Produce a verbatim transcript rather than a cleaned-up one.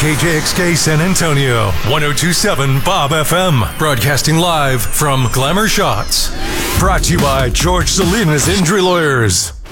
K J X K San Antonio, one oh two point seven Bob F M, broadcasting live from Glamour Shots. Brought to you by George Salinas Injury Lawyers.